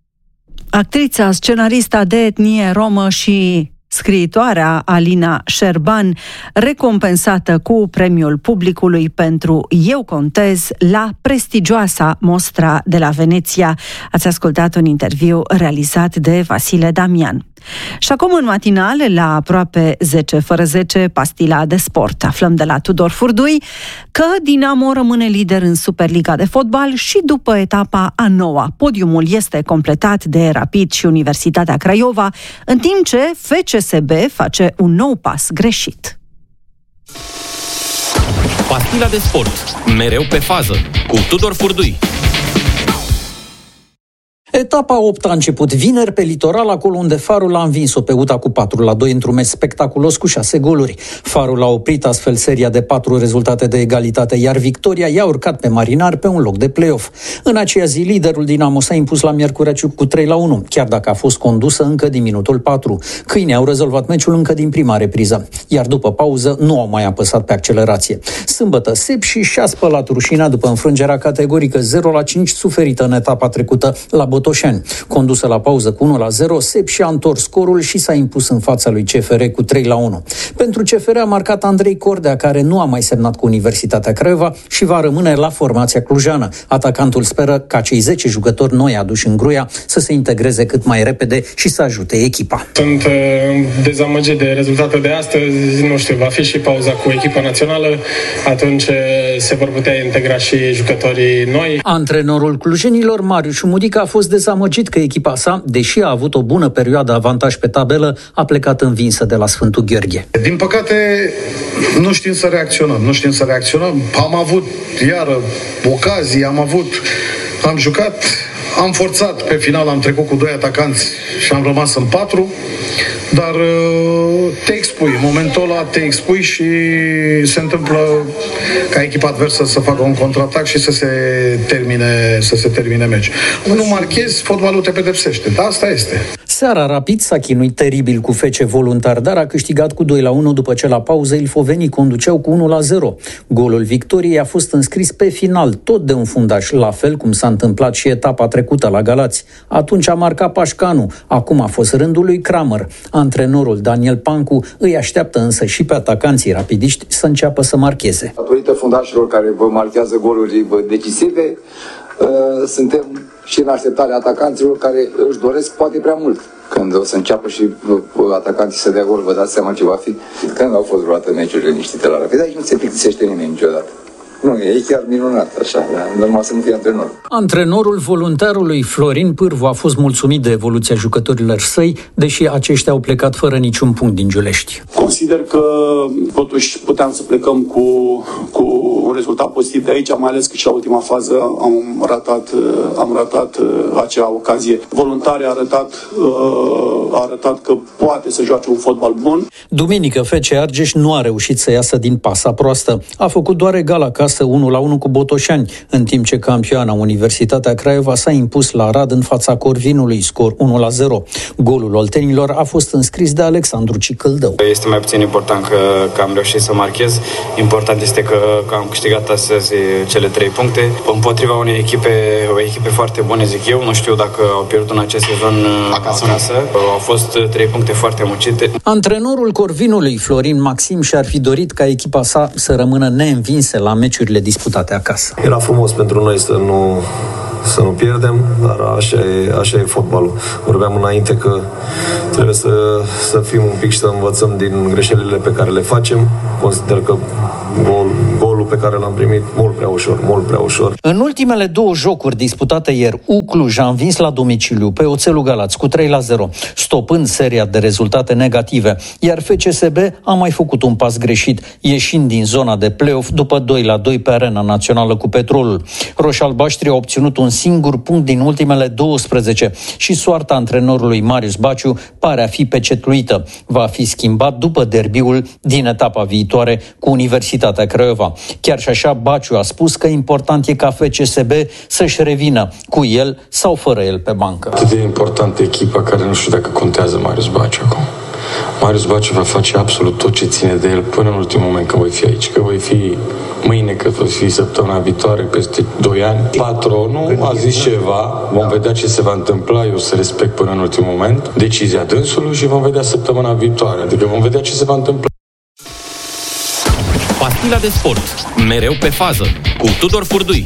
Speaker 5: Actrița, scenarista de etnie romă și scriitoarea Alina Șerban, recompensată cu premiul publicului pentru Eu contez la prestigioasa Mostra de la Veneția. Ați ascultat un interviu realizat de Vasile Damian. Și acum în matinale, la aproape zece fără zece, pastila de sport. Aflăm de la Tudor Furdui că Dinamo rămâne lider în Superliga de fotbal și după etapa a noua. Podiumul este completat de Rapid și Universitatea Craiova, în timp ce F C S B face un nou pas greșit.
Speaker 1: Pastila de sport, mereu pe fază, cu Tudor Furdui.
Speaker 14: Etapa opt a început vineri pe litoral, acolo unde Farul a învins-o pe U T A cu patru la doi într-un meci spectaculos cu șase goluri. Farul a oprit astfel seria de patru rezultate de egalitate, iar victoria i-a urcat pe Marinari pe un loc de play-off. În aceea zi, liderul Dinamo s-a impus la Miercurea Ciuc cu trei la unu, chiar dacă a fost condusă încă din minutul patru. Câinii au rezolvat meciul încă din prima repriză, iar după pauză nu au mai apăsat pe accelerație. Sâmbătă, Sepși și-a spălat rușina după înfrângerea categorică zero la cinci suferită în etapa trecută la Botoșani. Condusă la pauză cu unu la zero, Sepși a întors scorul și s-a impus în fața lui C F R cu trei la unu. Pentru C F R a marcat Andrei Cordea, care nu a mai semnat cu Universitatea Craiova și va rămâne la formația clujană. Atacantul speră ca cei zece jucători noi aduși în Gruia să se integreze cât mai repede și să ajute echipa.
Speaker 15: Sunt uh, dezamăgit de rezultatul de astăzi, nu știu, va fi și pauza cu echipa națională, atunci se vor putea integra și jucătorii noi.
Speaker 14: Antrenorul clujenilor, Marius Mudica, a fost dezamăgit că echipa sa, deși a avut o bună perioadă avantaj pe tabelă, a plecat învinsă de la Sfântul Gheorghe.
Speaker 16: Din păcate, nu știm să reacționăm, nu știm să reacționăm. Am avut, iară, ocazii, am avut, am jucat, am forțat pe final, am trecut cu doi atacanți și am rămas în patru, dar te expui, în momentul ăla te expui și se întâmplă ca echipa adversă să facă un contraatac și să se termine, să se termine meciul. Nu marchezi, fotbalul te pedepsește, dar asta este.
Speaker 14: Seara Rapid s-a chinuit teribil cu F C Voluntar, dar a câștigat cu doi la unu după ce la pauză ilfovenii conduceau cu unu la zero. Golul victoriei a fost înscris pe final, tot de un fundaș, la fel cum s-a întâmplat și etapa trecută la Galați. Atunci a marcat Pașcanu, acum a fost rândul lui Kramer. Antrenorul Daniel Pancu îi așteaptă însă și pe atacanții rapidiști să înceapă să marcheze.
Speaker 17: Datorită fundașilor care vă marchează goluri decisive, suntem și în așteptarea atacanților care își doresc poate prea mult. Când o să înceapă și atacanții să dea gol, vă dați seama ce va fi. Când au fost vreodată meciurile liniștite la Rapid, aici nu se plictisește nimeni niciodată. Nu, e chiar minunat așa, normal să nu fie antrenor.
Speaker 14: Antrenorul voluntarului Florin Pârvu a fost mulțumit de evoluția jucătorilor săi, deși aceștia au plecat fără niciun punct din Giulești.
Speaker 18: Consider că totuși puteam să plecăm cu, cu un rezultat pozitiv de aici, mai ales că și la ultima fază am ratat, am ratat acea ocazie. Voluntarii a arătat, a arătat că poate să joace un fotbal bun.
Speaker 14: Duminică, F C Argeș nu a reușit să iasă din pasa proastă. A făcut doar egal acasă acasă unu la unu cu Botoșani, în timp ce campioana Universitatea Craiova s-a impus la Arad în fața Corvinului, scor unu la zero. Golul oltenilor a fost înscris de Alexandru Cicâldău.
Speaker 19: Este mai puțin important că, că am reușit să marchez. Important este că, că am câștigat astăzi cele trei puncte împotriva unei echipe, o echipe foarte bune, zic eu. Nu știu dacă au pierdut în acest sezon acasă. acasă. Au fost trei puncte foarte mucite.
Speaker 14: Antrenorul Corvinului, Florin Maxim, și-ar fi dorit ca echipa sa să rămână neînvinse la meciurile disputate acasă.
Speaker 20: Era frumos pentru noi să nu, să nu pierdem, dar așa e, așa e fotbalul. Vorbeam înainte că trebuie să, să fim un pic și să învățăm din greșelile pe care le facem. Consider că gol, golul pe care l-am primit mult prea ușor, mult prea ușor.
Speaker 14: În ultimele două jocuri disputate ieri, U Cluj a învins la domiciliu pe Oțelul Galați cu trei la zero, stopând seria de rezultate negative, iar F C S B a mai făcut un pas greșit, ieșind din zona de play-off după doi la doi pe Arena Națională cu Petrolul. Roșalbaștri au obținut un singur punct din ultimele douăsprezece și soarta antrenorului Marius Baciu pare a fi pecetluită. Va fi schimbat după derbiul din etapa viitoare cu Universitatea Craiova. Chiar și așa, Baciu a spus că important e ca F C S B să-și revină, cu el sau fără el pe bancă.
Speaker 20: Atât de importantă echipa care nu știu dacă contează Marius Baciu acum. Marius Baciu va face absolut tot ce ține de el până în ultimul moment că voi fi aici, că voi fi mâine, că voi fi săptămâna viitoare, peste doi ani. Patronul a zis ceva, vom vedea ce se va întâmpla, eu să respect până în ultimul moment decizia dânsului și vom vedea săptămâna viitoare, adică vom vedea ce se va întâmpla.
Speaker 1: Pastila de sport, mereu pe fază, cu Tudor Furdui.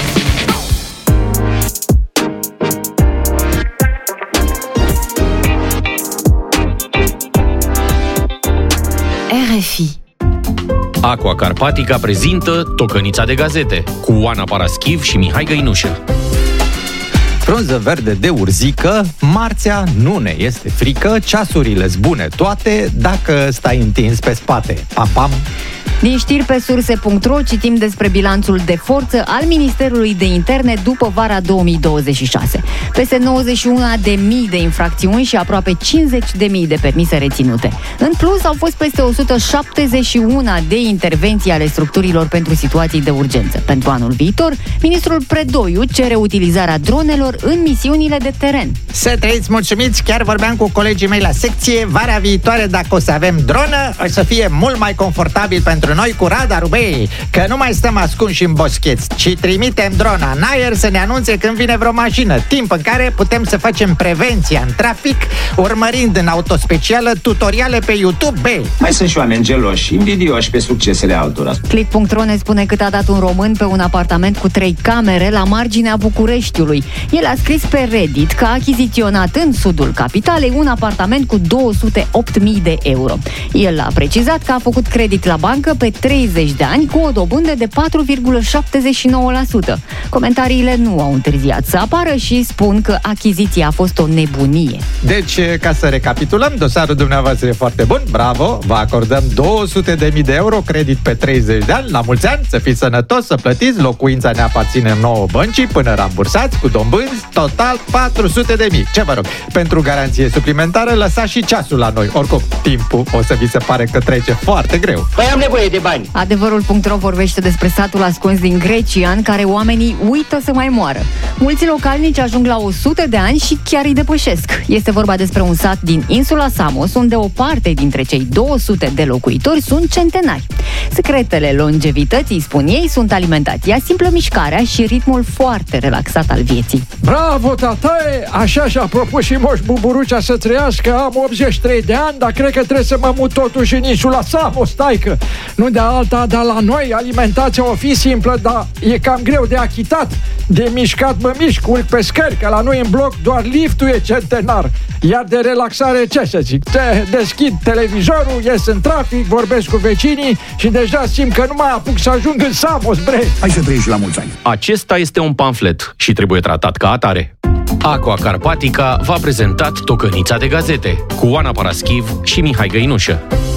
Speaker 5: R F I.
Speaker 1: Aqua Carpatica prezintă Tocănița de gazete cu Oana Paraschiv și Mihai Găinușă.
Speaker 21: Frunză verde de urzică, marțea nu ne este frică, ceasurile-s bune toate dacă stai întins pe spate. Pam, pam!
Speaker 22: Din știri pe surse punct ro citim despre bilanțul de forță al Ministerului de Interne după vara două mii douăzeci și șase. Peste nouăzeci și unu de mii de infracțiuni și aproape cincizeci de mii de permise reținute. În plus, au fost peste o sută șaptezeci și unu de intervenții ale structurilor pentru situații de urgență. Pentru anul viitor, ministrul Predoiu cere utilizarea dronelor în misiunile de teren.
Speaker 21: Să trăiți mulțumiți, chiar vorbeam cu colegii mei la secție, vara viitoare, dacă o să avem dronă, o să fie mult mai confortabil pentru noi cu radarul, băi, că nu mai stăm ascunși în boscheți, ci trimitem drona în aer să ne anunțe când vine vreo mașină, timp în care putem să facem prevenția în trafic, urmărind în autospecială tutoriale pe YouTube, băi.
Speaker 23: Mai sunt și oameni geloși, invidioși pe succesele altora.
Speaker 22: Click punct ro ne spune cât a dat un român pe un apartament cu trei camere la marginea Bucureștiului. El a scris pe Reddit că a achiziționat în sudul capitalei un apartament cu două sute opt mii de euro. El a precizat că a făcut credit la bancă pe treizeci de ani cu o dobândă de patru virgulă șaptezeci și nouă la sută. Comentariile nu au întârziat să apară și spun că achiziția a fost o nebunie.
Speaker 21: Deci, ca să recapitulăm, dosarul dumneavoastră e foarte bun, bravo, vă acordăm două sute de mii de euro credit pe treizeci de ani, la mulți ani, să fiți sănătos, să plătiți, locuința ne aparține nouă băncii, până rambursați, cu dobânzi, total patru sute de mii. Ce vă rog, pentru garanție suplimentară, lăsați și ceasul la noi. Oricum, timpul o să vi se pare că trece foarte greu.
Speaker 22: Păi am nevoie de bani. Adevărul punct ro vorbește despre satul ascuns din Grecia, în care oamenii uită să mai moară. Mulți localnici ajung la o sută de ani și chiar îi depășesc. Este vorba despre un sat din insula Samos, unde o parte dintre cei două sute de locuitori sunt centenari. Secretele longevității, spun ei, sunt alimentația simplă, mișcarea și ritmul foarte relaxat al vieții.
Speaker 24: Bravo, tataie! Așa și-a propus și Moș Buburucea să trăiască. Am optzeci și trei de ani, dar cred că trebuie să mă mut totuși în insula Samos, taică. Nu de alta, dar la noi alimentația o fi simplă, dar e cam greu de achitat. De mișcat mă mișc, urc pe scări, că la noi în bloc doar liftul e centenar. Iar de relaxare, ce să zic? Te deschid televizorul, ies în trafic, vorbesc cu vecinii și deja simt că nu mai apuc să ajung în Samos, bre.
Speaker 1: Hai să trăiești la mulți ani. Acesta este un pamflet și trebuie tratat ca atare. Aqua Carpatica v-a prezentat Tocănița de gazete cu Oana Paraschiv și Mihai Găinușă.